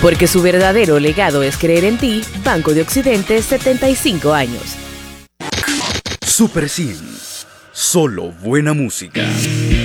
Porque su verdadero legado es creer en ti. Banco de Occidente, 75 años. Super 100. Solo buena música.